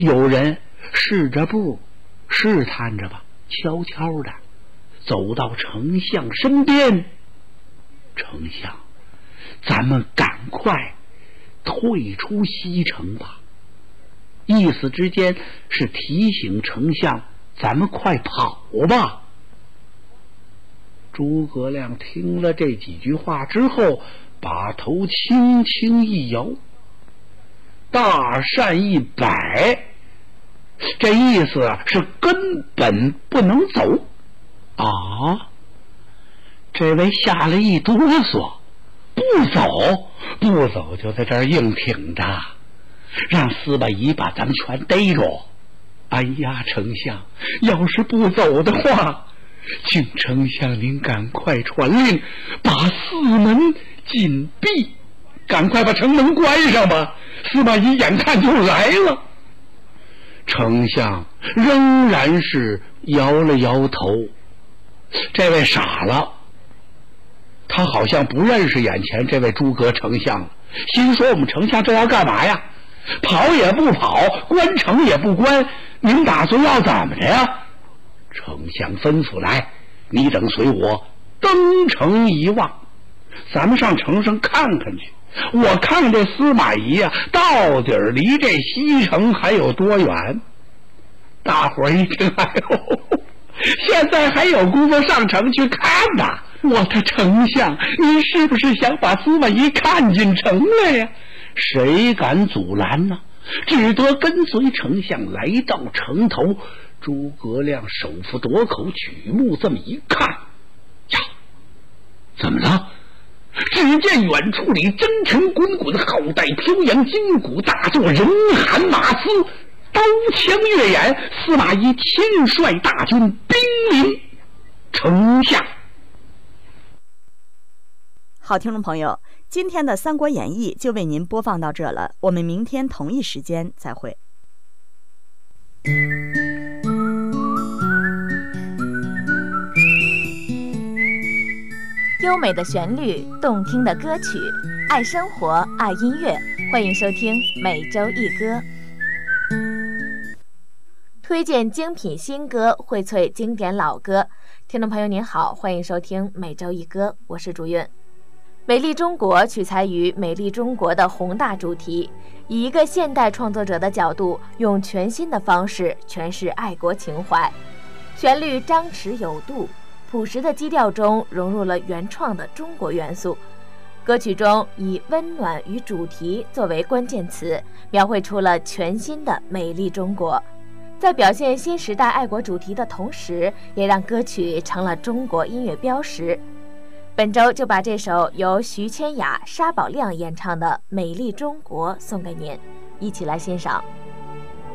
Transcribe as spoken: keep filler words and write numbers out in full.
有人试着步，试探着吧，悄悄的走到丞相身边。丞相，咱们赶快退出西城吧。意思之间是提醒丞相，咱们快跑吧。诸葛亮听了这几句话之后，把头轻轻一摇，大扇一摆，这意思是根本不能走啊！这位吓了一哆嗦，不走，不走就在这儿硬挺着，让司马懿把咱们全逮住。哎呀，丞相，要是不走的话，请丞相您赶快传令，把四门紧闭，赶快把城门关上吧，司马懿眼看就来了。丞相仍然是摇了摇头，这位傻了，他好像不认识眼前这位诸葛丞相了，心说我们丞相这要干嘛呀？跑也不跑，关城也不关，您打算要怎么着呀？丞相吩咐，来，你等随我登城一望，咱们上城上看看去，我看看这司马懿啊，到底离这西城还有多远？大伙儿一听，哎呦，现在还有功夫上城去看呐！我的丞相，您是不是想把司马懿看进城来呀？谁敢阻拦呢？只得跟随丞相来到城头。诸葛亮手扶夺口，举目这么一看，呀，怎么了？只见远处里征尘滚滚，浩带飘扬，金鼓大作，人喊马嘶，刀枪跃眼，司马懿亲率大军兵临城下。 好，听众朋友，今天的《三国演义》就为您播放到这了，我们明天同一时间再会。 优美的旋律，动听的歌曲，爱生活，爱音乐，欢迎收听每周一歌，推荐精品新歌，荟萃经典老歌。听众朋友您好，欢迎收听每周一歌，我是朱韵。美丽中国取材于美丽中国的宏大主题，以一个现代创作者的角度，用全新的方式诠释爱国情怀，旋律张弛有度，朴实的基调中融入了原创的中国元素。歌曲中以温暖与主题作为关键词，描绘出了全新的美丽中国。在表现新时代爱国主题的同时，也让歌曲成了中国音乐标识。本周就把这首由徐千雅、沙宝亮演唱的《美丽中国》送给您，一起来欣赏。